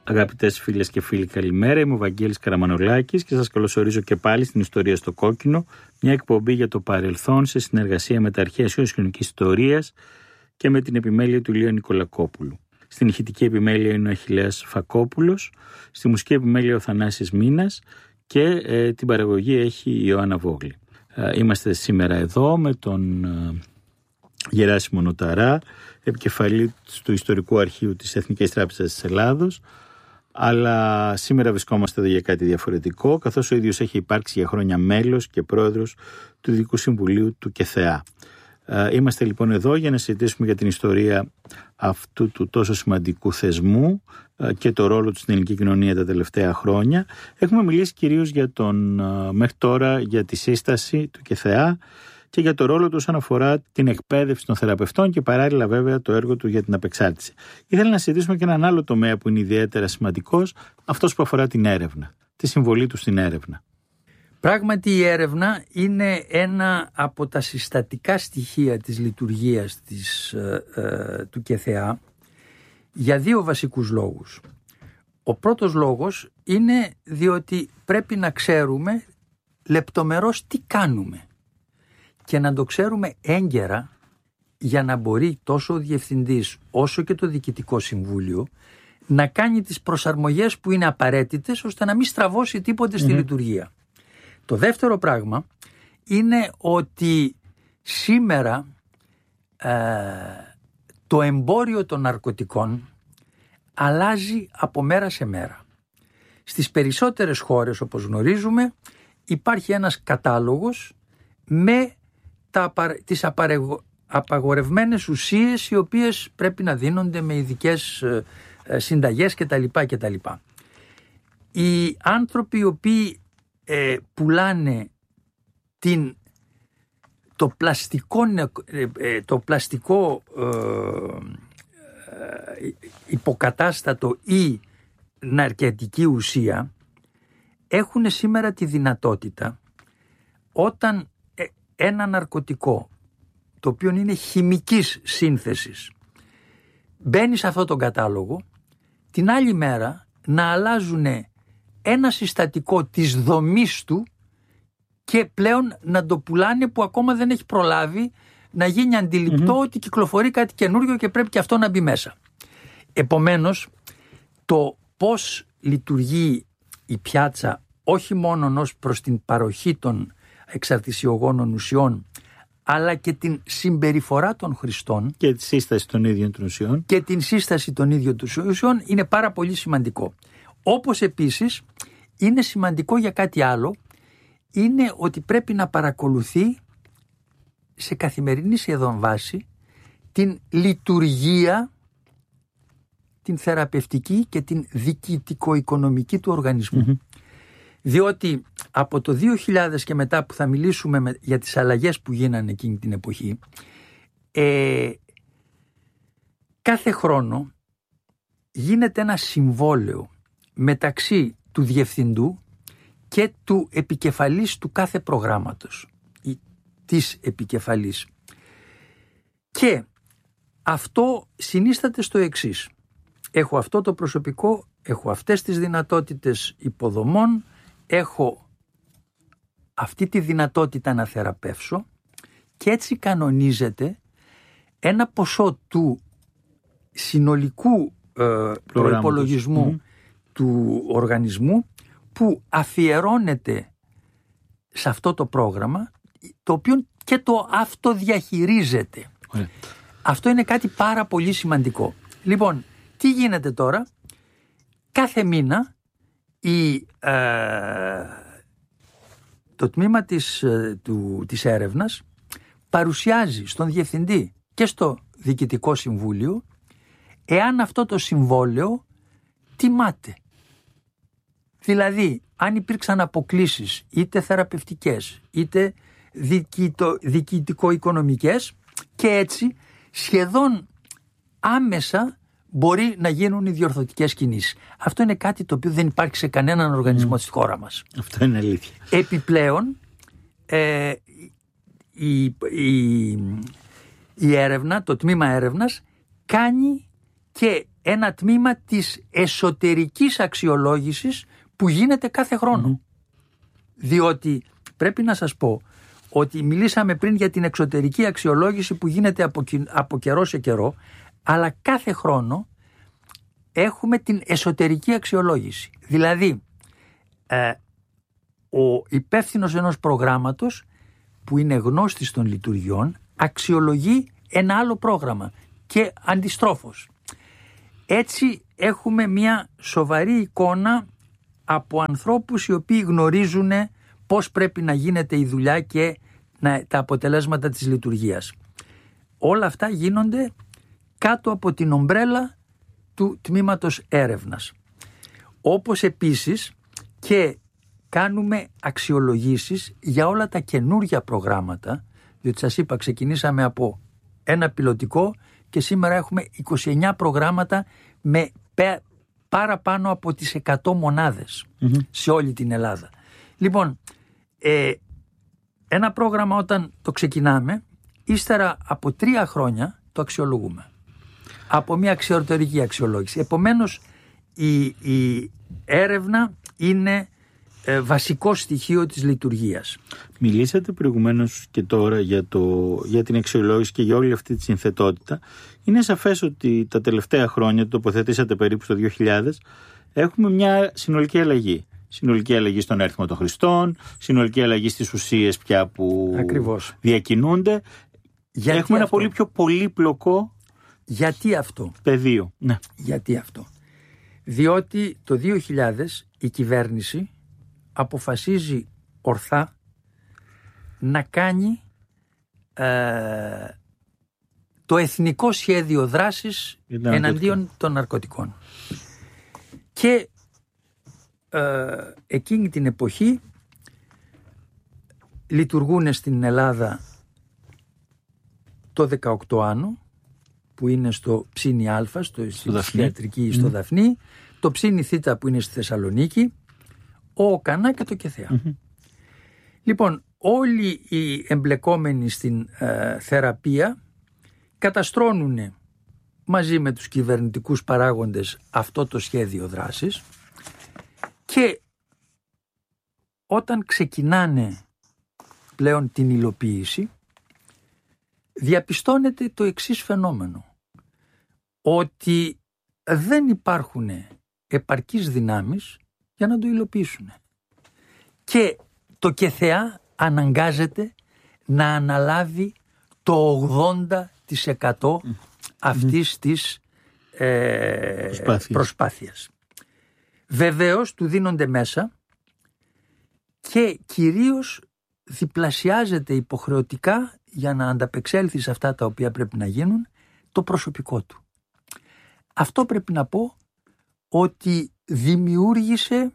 Αγαπητές φίλες και φίλοι, καλημέρα. Είμαι ο Βαγγέλης Καραμανολάκης και σας καλωσορίζω και πάλι στην Ιστορία στο Κόκκινο, μια εκπομπή για το παρελθόν σε συνεργασία με τα Αρχαία Κοινωνικής Ιστορίας και με την επιμέλεια του Ηλία Νικολακόπουλου. Στην ηχητική επιμέλεια είναι ο Αχιλλέας Φακόπουλος, στη μουσική επιμέλεια ο Θανάσης Μίνας και την παραγωγή έχει η Ιωάννα Βόγλη. Είμαστε σήμερα εδώ με τον Γεράσιμο Νοταρά, επικεφαλή του Ιστορικού Αρχείου της Εθνικής Τράπεζας της Ελλάδος, αλλά σήμερα βρισκόμαστε εδώ για κάτι διαφορετικό, καθώς ο ίδιος έχει υπάρξει για χρόνια μέλος και πρόεδρος του Ειδικού Συμβουλίου του ΚΕΘΕΑ. Είμαστε λοιπόν εδώ για να συζητήσουμε για την ιστορία αυτού του τόσο σημαντικού θεσμού και το ρόλο του στην ελληνική κοινωνία τα τελευταία χρόνια. Έχουμε μιλήσει κυρίως για μέχρι τώρα για τη σύσταση του ΚΕΘΕΑ και για το ρόλο του όσον αφορά την εκπαίδευση των θεραπευτών και παράλληλα βέβαια το έργο του για την απεξάρτηση. Ήθελα να συζητήσουμε και έναν άλλο τομέα που είναι ιδιαίτερα σημαντικός, αυτός που αφορά την έρευνα, τη συμβολή του στην έρευνα. Πράγματι η έρευνα είναι ένα από τα συστατικά στοιχεία της λειτουργίας του ΚΕΘΕΑ για δύο βασικούς λόγους. Ο πρώτος λόγος είναι διότι πρέπει να ξέρουμε λεπτομερώς τι κάνουμε και να το ξέρουμε έγκαιρα για να μπορεί τόσο ο Διευθυντής όσο και το Διοικητικό Συμβούλιο να κάνει τις προσαρμογές που είναι απαραίτητες ώστε να μην στραβώσει τίποτε στη λειτουργία. Το δεύτερο πράγμα είναι ότι σήμερα το εμπόριο των ναρκωτικών αλλάζει από μέρα σε μέρα. Στις περισσότερες χώρες, όπως γνωρίζουμε, υπάρχει ένας κατάλογος με τις απαγορευμένες ουσίες οι οποίες πρέπει να δίνονται με ειδικές συνταγές κτλ. Οι άνθρωποι οι οποίοι πουλάνε το πλαστικό υποκατάστατο ή ναρκωτική ουσία έχουν σήμερα τη δυνατότητα όταν ένα ναρκωτικό το οποίο είναι χημικής σύνθεσης μπαίνει σε αυτόν τον κατάλογο, την άλλη μέρα να αλλάζουν ένα συστατικό της δομής του και πλέον να το πουλάνε που ακόμα δεν έχει προλάβει να γίνει αντιληπτό ότι κυκλοφορεί κάτι καινούργιο και πρέπει και αυτό να μπει μέσα. Επομένως, το πώς λειτουργεί η πιάτσα όχι μόνο ως προς την παροχή των εξαρτησιογόνων ουσιών αλλά και την συμπεριφορά των χρηστών και τη σύσταση των ίδιων των ουσιών είναι πάρα πολύ σημαντικό. Όπως επίσης είναι σημαντικό για κάτι άλλο, είναι ότι πρέπει να παρακολουθεί σε καθημερινή σχεδόν βάση την λειτουργία, την θεραπευτική και την διοικητικο-οικονομική του οργανισμού. Διότι από το 2000 και μετά που θα μιλήσουμε για τις αλλαγές που γίνανε εκείνη την εποχή, κάθε χρόνο γίνεται ένα συμβόλαιο μεταξύ του διευθυντού και του επικεφαλής του κάθε προγράμματος ή της επικεφαλής. Και αυτό συνίσταται στο εξής. Έχω αυτό το προσωπικό, έχω αυτές τις δυνατότητες υποδομών, έχω αυτή τη δυνατότητα να θεραπεύσω και έτσι κανονίζεται ένα ποσό του συνολικού προϋπολογισμού του οργανισμού που αφιερώνεται σε αυτό το πρόγραμμα, το οποίο και το αυτοδιαχειρίζεται. Αυτό είναι κάτι πάρα πολύ σημαντικό. Λοιπόν, τι γίνεται τώρα? Κάθε μήνα το τμήμα της έρευνας παρουσιάζει στον Διευθυντή και στο Διοικητικό Συμβούλιο εάν αυτό το συμβόλαιο τιμάται. Δηλαδή, αν υπήρξαν αποκλίσεις είτε θεραπευτικές είτε διοικητικο-οικονομικές, και έτσι σχεδόν άμεσα μπορεί να γίνουν οι διορθωτικές κινήσεις. Αυτό είναι κάτι το οποίο δεν υπάρχει σε κανέναν οργανισμό στη χώρα μας. Αυτό είναι αλήθεια. Επιπλέον, η έρευνα, το τμήμα έρευνας κάνει και ένα τμήμα της εσωτερικής αξιολόγησης που γίνεται κάθε χρόνο. Διότι πρέπει να σας πω ότι μιλήσαμε πριν για την εξωτερική αξιολόγηση που γίνεται από καιρό σε καιρό, αλλά κάθε χρόνο έχουμε την εσωτερική αξιολόγηση. Δηλαδή, ο υπεύθυνος ενός προγράμματος που είναι γνώστης των λειτουργιών αξιολογεί ένα άλλο πρόγραμμα και αντιστρόφως. Έτσι έχουμε μια σοβαρή εικόνα από ανθρώπους οι οποίοι γνωρίζουν πώς πρέπει να γίνεται η δουλειά και τα αποτελέσματα της λειτουργίας. Όλα αυτά γίνονται κάτω από την ομπρέλα του τμήματος έρευνας. Όπως επίσης και κάνουμε αξιολογήσεις για όλα τα καινούργια προγράμματα, διότι σας είπα ξεκινήσαμε από ένα πιλωτικό και σήμερα έχουμε 29 προγράμματα με παραπάνω από τις 100 μονάδες σε όλη την Ελλάδα. Λοιπόν, ένα πρόγραμμα όταν το ξεκινάμε, ύστερα από 3 χρόνια το αξιολογούμε. Από μια εξωτερική αξιολόγηση. Επομένως, η έρευνα είναι βασικό στοιχείο της λειτουργίας. Μιλήσατε προηγουμένως και τώρα για την αξιολόγηση και για όλη αυτή τη συνθετότητα. Είναι σαφές ότι τα τελευταία χρόνια, τοποθετήσατε περίπου στο 2000, έχουμε μια συνολική αλλαγή. Συνολική αλλαγή στον αριθμό των χρηστών, συνολική αλλαγή στις ουσίες πια που ακριβώς διακινούνται. Γιατί έχουμε ένα αυτό? πολύ πιο πολύπλοκο Γιατί αυτό? πεδίο. Ναι. Γιατί αυτό? Διότι το 2000 η κυβέρνηση αποφασίζει ορθά να κάνει το εθνικό σχέδιο δράσης εναντίον των ναρκωτικών. Και εκείνη την εποχή λειτουργούν στην Ελλάδα το 18 άνω, που είναι στο Ψήνι Α, στη ψυχιατρική στο Δαφνί, το Ψήνι Θ που είναι στη Θεσσαλονίκη, ο Οκανά και το Κεθέα. Λοιπόν, όλοι οι εμπλεκόμενοι στην θεραπεία καταστρώνουν μαζί με τους κυβερνητικούς παράγοντες αυτό το σχέδιο δράσης και όταν ξεκινάνε πλέον την υλοποίηση διαπιστώνεται το εξής φαινόμενο, ότι δεν υπάρχουν επαρκείς δυνάμεις για να το υλοποιήσουν. Και το ΚΕΘΕΑ αναγκάζεται να αναλάβει το 80% αυτής της προσπάθειας. Βεβαίως του δίνονται μέσα και κυρίως διπλασιάζεται υποχρεωτικά για να ανταπεξέλθει σε αυτά τα οποία πρέπει να γίνουν το προσωπικό του. Αυτό πρέπει να πω ότι δημιούργησε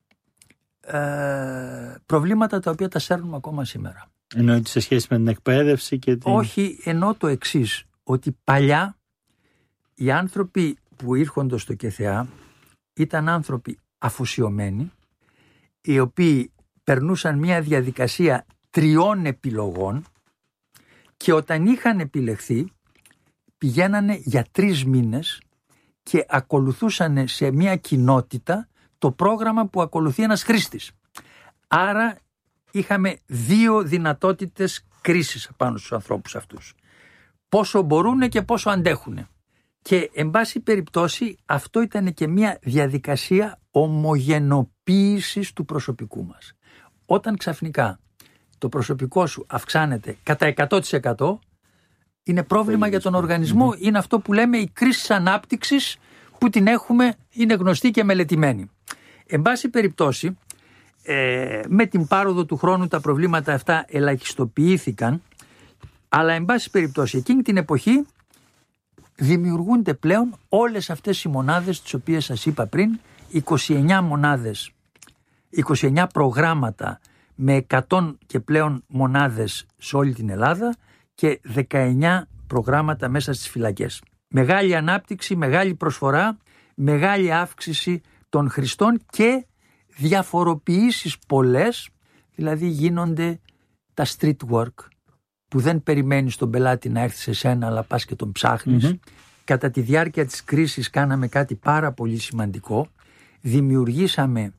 προβλήματα τα οποία τα σέρνουμε ακόμα σήμερα. Εννοείται σε σχέση με την εκπαίδευση και την... Όχι, εννοώ το εξής, ότι παλιά οι άνθρωποι που ήρχονται στο ΚΕΘΕΑ ήταν άνθρωποι αφοσιωμένοι, οι οποίοι περνούσαν μια διαδικασία 3 επιλογών και όταν είχαν επιλεχθεί πηγαίνανε για 3 μήνες και ακολουθούσαν σε μια κοινότητα το πρόγραμμα που ακολουθεί ένας χρήστης. Άρα είχαμε 2 δυνατότητες κρίσης πάνω στους ανθρώπους αυτούς. Πόσο μπορούν και πόσο αντέχουν. Και εν πάση περιπτώσει αυτό ήταν και μια διαδικασία ομογενοποίησης του προσωπικού μας. Όταν ξαφνικά το προσωπικό σου αυξάνεται κατά 100%, είναι πρόβλημα για τον οργανισμό. Είναι αυτό που λέμε η κρίση ανάπτυξης που την έχουμε, είναι γνωστή και μελετημένη. Εν πάση περιπτώσει, με την πάροδο του χρόνου τα προβλήματα αυτά ελαχιστοποιήθηκαν, αλλά εν πάση περιπτώσει εκείνη την εποχή δημιουργούνται πλέον όλες αυτές οι μονάδες τις οποίες σας είπα πριν, 29 μονάδες, 29 προγράμματα με 100 και πλέον μονάδες σε όλη την Ελλάδα και 19 προγράμματα μέσα στις φυλακές. Μεγάλη ανάπτυξη, μεγάλη προσφορά, μεγάλη αύξηση των χρηστών και διαφοροποιήσεις πολλές, δηλαδή γίνονται τα street work που δεν περιμένεις τον πελάτη να έρθει σε σένα αλλά πας και τον ψάχνεις. κατά τη διάρκεια της κρίσης κάναμε κάτι πάρα πολύ σημαντικό. Δημιουργήσαμε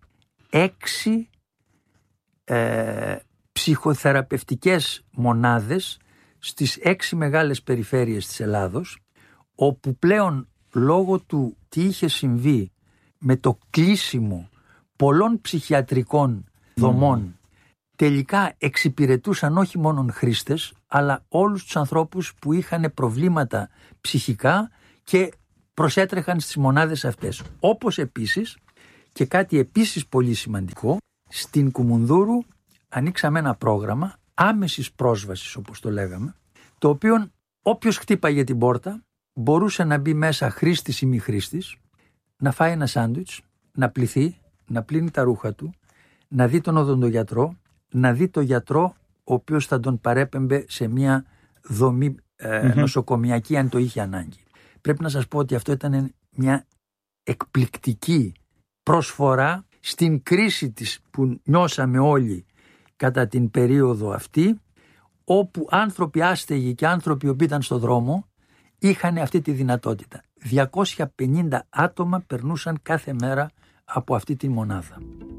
6 ψυχοθεραπευτικές μονάδες στις 6 μεγάλες περιφέρειες της Ελλάδος, όπου πλέον λόγω του τι είχε συμβεί με το κλείσιμο πολλών ψυχιατρικών δομών, τελικά εξυπηρετούσαν όχι μόνο χρήστες, αλλά όλους τους ανθρώπους που είχαν προβλήματα ψυχικά και προσέτρεχαν στις μονάδες αυτές. Όπως επίσης, και κάτι επίσης πολύ σημαντικό, στην Κουμουνδούρου ανοίξαμε ένα πρόγραμμα άμεσης πρόσβασης, όπως το λέγαμε, το οποίο όποιος χτύπαγε την πόρτα μπορούσε να μπει μέσα, χρήστης ή μη χρήστης, να φάει ένα σάντουιτς, να πλυθεί, να πλύνει τα ρούχα του, να δει τον οδοντογιατρό, να δει τον γιατρό ο οποίος θα τον παρέπεμπε σε μια δομή νοσοκομιακή αν το είχε ανάγκη. Πρέπει να σας πω ότι αυτό ήταν μια εκπληκτική προσφορά στην κρίση της που νιώσαμε όλοι κατά την περίοδο αυτή, όπου άνθρωποι άστεγοι και άνθρωποι που ήταν στο δρόμο είχαν αυτή τη δυνατότητα. 250 άτομα περνούσαν κάθε μέρα από αυτή τη μονάδα.